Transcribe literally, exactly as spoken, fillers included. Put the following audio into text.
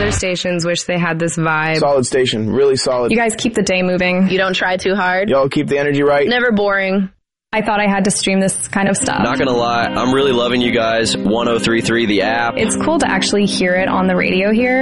other stations wish they had this vibe. Solid station. Really solid. You guys keep the day moving. You don't try too hard. Y'all keep the energy right. Never boring. I thought I had to stream this kind of stuff. Not gonna lie, I'm really loving you guys. one oh three point three, the app. It's cool to actually hear it on the radio here.